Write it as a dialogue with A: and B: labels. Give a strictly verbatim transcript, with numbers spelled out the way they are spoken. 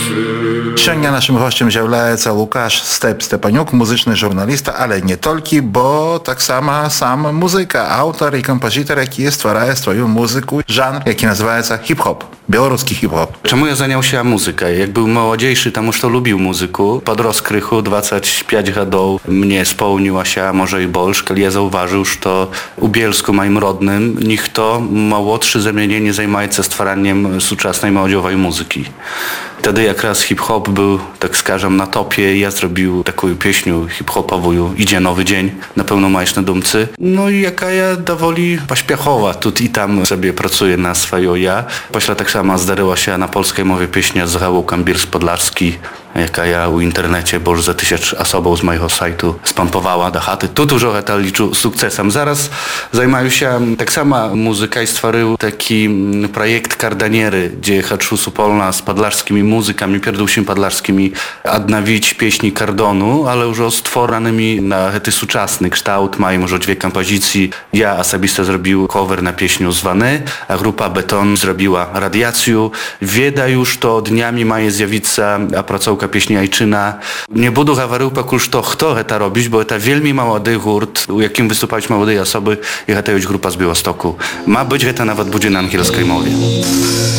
A: Сёння naszym gościem z'являється Łukasz Step Stepaniuk, muzyczny żurnalista, ale nie tylko, bo tak samo sam muzyka, autor i kompozytor, jaki stwarza swoją muzykę, żanr, jaki nazywa się hip-hop, białoruski hip-hop.
B: Czemu ja zajął się muzyką? Jak był młodziejszy, tam już to lubił muzyku. Pod rozkrychu dwadzieścia pięć lat mnie spełniła się może i bolsz, kiedy ja zauważył, że u Bielsku moim rodnym nikt młodszy ze mnie nie zajmuje się stwaraniem współczesnej młodzieżowej muzyki. Wtedy jak raz hip-hop był, tak skażem, na topie, ja zrobił taką pieśnię hip-hopową Idzie nowy dzień, na pewno masz na dumcy. No i jaka ja dowoli pośpiechowa, tu i tam sobie pracuję na swoją ja. Pośle tak samo zdarzyła się na polskiej mowie pieśnia z Rałą Kambirs Podlarski, jaka ja w internecie, bo już za tysiąc osobą z mojego sajtu spampowała do chaty. Tu dużo to liczył sukcesem. Zaraz zajmuję się tak samo muzyką i stworzył taki projekt Kardaniery, gdzie chcę supolna z podlarskimi muzykami, pierdolszymi podlarskimi odnawić pieśni Kardonu, ale już stworzonymi na ty współczesny kształt, mają może dwie kompozycji. Ja osobiście zrobił cover na pieśnię Zwany, a grupa Beton zrobiła Radiację. Wieda już to dniami ma zjawić się opracowanie pieśni Ajczyna. Nie budu gawarył pakuż to kto to robić, bo to wielmi młody hurt, u jakim wystupać młodej osoby i to jest grupa z Białostoku. Ma być to nawet będzie na angielskiej mowie.